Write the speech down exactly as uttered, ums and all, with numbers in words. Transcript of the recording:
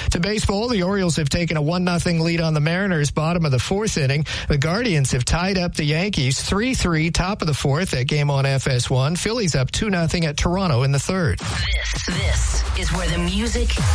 To baseball, the Orioles have taken a one nothing lead on the Mariners, bottom of the fourth inning. The Guardians have tied up the Yankees three three, top of the fourth. That game on F S one. Phillies up two nothing at Toronto in the third. This, this is where the music